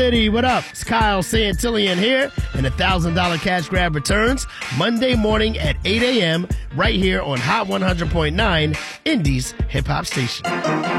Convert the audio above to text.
City, what up? It's Kyle Santillian here, and $1,000 cash grab returns Monday morning at 8 a.m. right here on Hot 100.9, Indy's hip hop station.